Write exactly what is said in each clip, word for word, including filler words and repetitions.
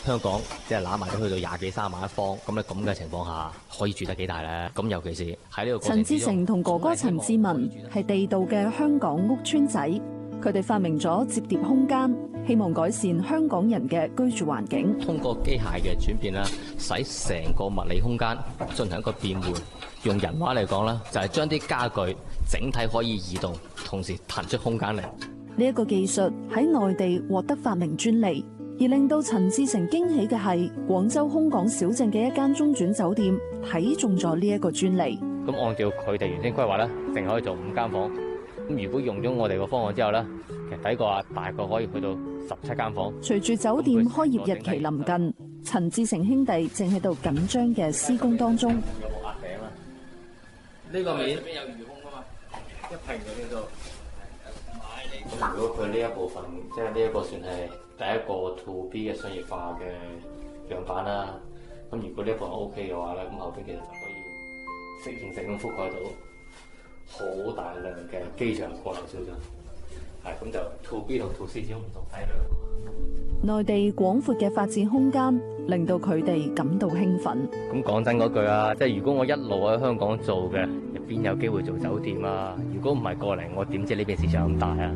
香港即係攬埋都去到廿幾三萬一方，咁咧咁嘅情況下，可以住得幾大咧？咁尤其是喺呢個過程之中， 陳志成同哥哥陳志文係地道嘅香港屋邨仔，佢哋發明咗摺疊空間，希望改善香港人嘅居住環境。 通過機械嘅轉變啦，使成個物理空間進行一個變換。用人話嚟講啦，就係將啲家具整體可以移動，同時騰出空間嚟。 呢一個技術喺內地獲得發明專利，而令到陳志成驚喜嘅係廣州空港小鎮嘅一間中轉酒店睇中咗呢一個專利。 咁按照佢哋原先規劃咧，淨可以做五間房。咁如果用咗我哋個方案之後咧，其實抵個啊，大概可以去到十七間房。 隨住酒店開業日期臨近，陳志成兄弟正喺度緊張嘅施工當中。 有冇壓頂啊？呢個面邊有魚空啊嘛，一平嘅呢度。咁如果佢呢一部分，即係呢一個算係第一個 to B 嘅商業化嘅樣板啦。咁如果呢一部分 OK 嘅話咧，咁後邊其實就可以適應性咁覆蓋到好大量嘅機場過流小鎮。係咁就 to B 同 to C 之中唔同體量。 內地廣闊嘅發展空間令到佢哋感到興奮。 咁講真嗰句啊，即係如果我一路喺香港做嘅，邊有機會做酒店啊？如果唔係過嚟，我點知呢邊市場咁大啊？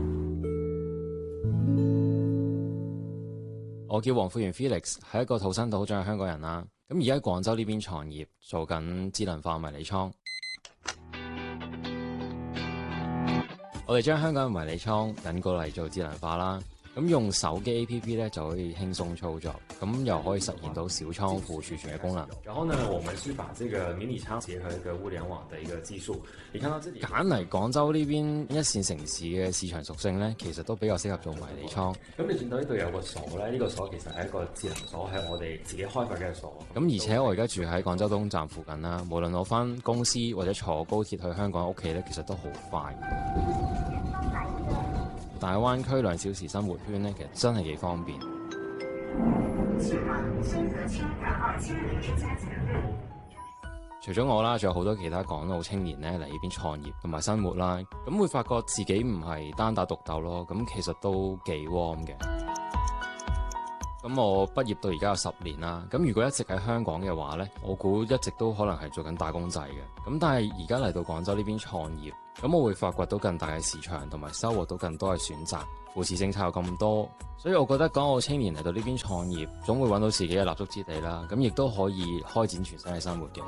我叫黃富源 Felix， 係一個土生土長嘅香港人啦。咁而家喺廣州呢邊創業，做緊智能化迷你倉。我哋將香港嘅迷你倉引過嚟做智能化啦。咁用手機 A P P 咧就可以輕鬆操作，咁又可以實現到小倉庫儲存嘅功能。 然後呢，我們是把這個迷你倉結合一個物聯網的一個技術。你看到這裡， 揀嚟廣州呢邊一線城市嘅市場屬性咧，其實都比較適合做迷你倉。 咁你見到呢度有個鎖咧，呢、這個鎖其實係一個智能鎖，係我哋自己開發嘅鎖。 咁而且我而家住喺廣州東站附近啦，無論我返公司或者坐高鐵去香港屋企咧，其實都好快。大灣區兩小時生活圈咧，其實真係幾方便。除咗我啦，仲有好多其他港澳青年咧嚟呢邊創業同埋生活啦，咁會發覺自己唔係單打獨鬥咯，咁其實都幾 warm 嘅。咁我畢業到而家有十年啦，咁如果一直喺香港嘅話呢，我估一直都可能係做緊打工仔嘅。咁但係而家嚟到廣州呢邊創業，咁我會發掘到更大嘅市場，同埋收穫到更多嘅選擇。扶持政策有咁多，所以我覺得港澳青年嚟到呢邊創業，總會揾到自己嘅立足之地啦。咁亦都可以開展全新嘅生活嘅。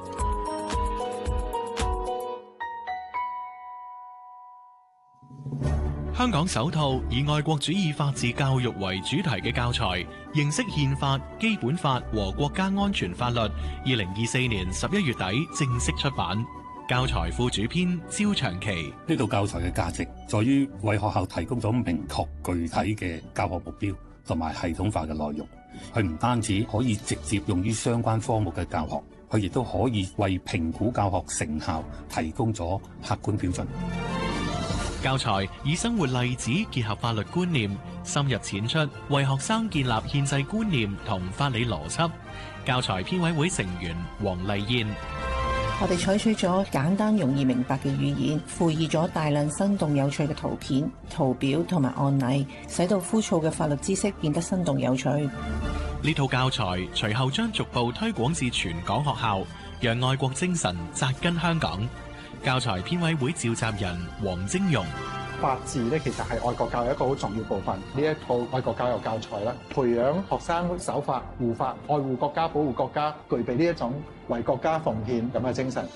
香港首套以愛國主義法治教育為主題嘅教材，認識憲法、基本法和國家安全法律，二零二四年十一月底正式出版。教材副主編焦長期， 呢套教材嘅價值在於為學校提供咗明確具體嘅教學目標同埋系統化嘅內容。佢唔單止可以直接用於相關科目嘅教學，佢亦都可以為評估教學成效提供咗客觀標準。 教材以生活例子結合法律觀念，深入淺出，為學生建立憲制觀念同法理邏輯。教材編委會成員黃麗燕， 我哋採取咗簡單容易明白嘅語言，附以咗大量生動有趣嘅圖片、圖表同埋案例，使到枯燥嘅法律知識變得生動有趣。 呢套教材隨後將逐步推廣至全港學校，讓愛國精神扎根香港。教材編委會召集人黃晶容， 法治咧其實係愛國教育一個好重要部分。呢一套愛國教育教材咧，培養學生守法、護法、愛護國家、保護國家，具備呢一種為國家奉獻咁嘅精神。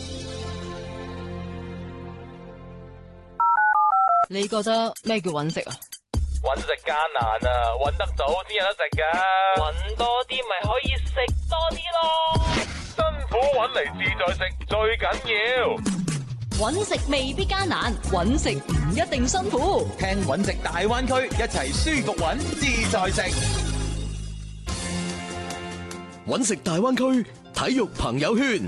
你覺得咩叫揾食啊？ 揾食艱難啊，揾得早先有得食噶。揾多啲咪可以食多啲咯。辛苦揾嚟自在食最緊要。 揾食未必艱難，揾食唔一定辛苦。 聽揾食大灣區，一齊舒服揾自在食。 揾食大灣區體育朋友圈。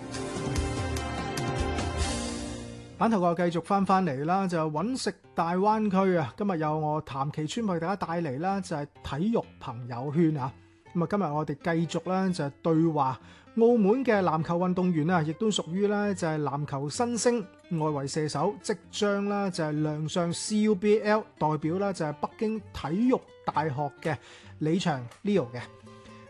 版頭我繼續翻翻嚟啦，就揾食大灣區啊！今日有我譚其川為大家帶嚟啦，就係體育朋友圈啊！咁啊，今日我哋繼續咧就係對話澳門嘅籃球運動員啊，亦都屬於咧就係籃球新星外圍射手，即將啦就係亮相 C U B L， 代表啦就係北京體育大學嘅李翔 Leo 嘅。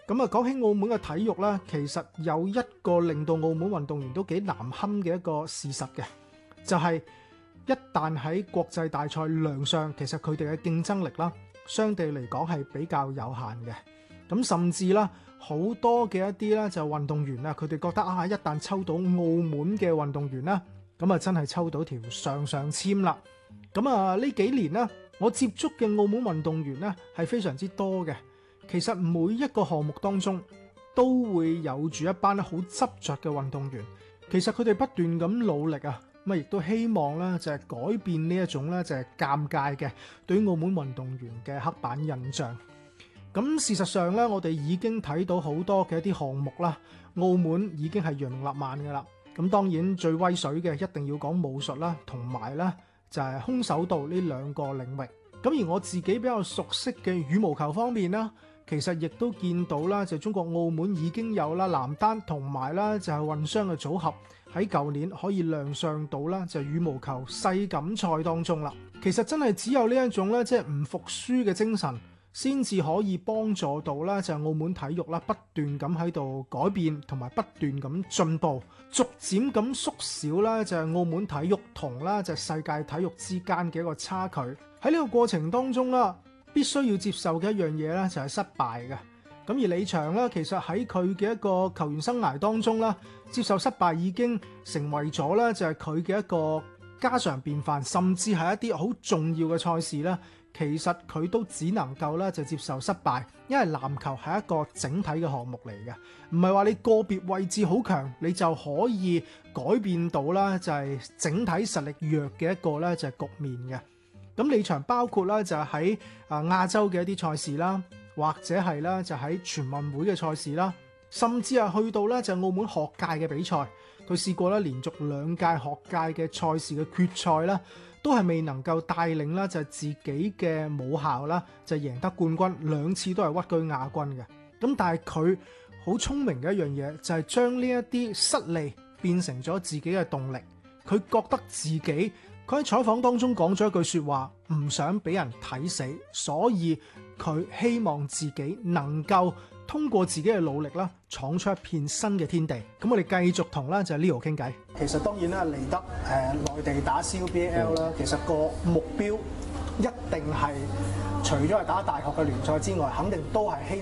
咁啊，講起澳門嘅體育咧，其實有一個令到澳門運動員都幾難堪嘅一個事實嘅，就係一旦喺國際大賽亮相，其實佢哋嘅競爭力啦，相對嚟講係比較有限嘅。咁甚至啦，好多嘅一啲咧就運動員啊，佢哋覺得啊，一旦抽到澳門嘅運動員啦，咁啊真係抽到條上上籤啦。咁啊呢幾年咧，我接觸嘅澳門運動員咧係非常之多嘅。其實每一個項目當中都會有住一班好執着嘅運動員，其實佢哋不斷咁努力啊，咁啊亦都希望咧就係改變呢一種咧就係尷尬嘅對於澳門運動員嘅刻板印象。咁事實上咧，我哋已經睇到好多嘅一啲項目啦，澳門已經係揚名立萬噶啦。咁當然最威水嘅一定要講武術啦，同埋咧就係空手道呢兩個領域。咁而我自己比較熟悉嘅羽毛球方面啦，其實亦都見到啦，就中國澳門已經有啦男單同埋啦就係混雙嘅組合喺舊年可以亮相到啦就係羽毛球世錦賽當中啦。其實真係只有呢一種咧即係唔服輸嘅精神，先至可以幫助到啦就係澳門體育啦不斷咁喺度改變同埋不斷咁進步，逐漸咁縮小啦就係澳門體育同啦就係世界體育之間嘅一個差距。喺呢個過程當中啦，必須要接受嘅一樣嘢咧就係失敗嘅。咁而李翔咧，其實喺佢嘅一個球員生涯當中啦，接受失敗已經成為咗咧就係佢嘅一個家常便飯，甚至係一啲好重要嘅賽事咧，其實佢都只能夠咧就接受失敗，因為籃球係一個整體嘅項目嚟嘅，唔係話你個別位置好強，你就可以改變到啦就係整體實力弱嘅一個咧就係局面嘅。咁李翔包括啦就係喺啊亞洲嘅一啲賽事啦，或者係啦就喺全運會嘅賽事啦，甚至係去到咧就澳門學界嘅比賽，佢試過咧連續兩屆學界嘅賽事嘅決賽啦，都係未能夠帶領啦就係自己嘅母校啦就贏得冠軍，兩次都係屈居亞軍嘅。咁但係佢好聰明嘅一樣嘢就係將呢一啲失利變成咗自己嘅動力，佢覺得自己。佢喺採訪當中講咗一句說話，唔想俾人睇死，所以佢希望自己能夠通過自己嘅努力啦，闖出一片新嘅天地。咁我哋繼續同啦就係 Leo 傾偈。其實當然啦，嚟得誒、呃、內地打 C U B L 啦，其實個目標一定係除咗係打大學嘅聯賽之外，肯定都係希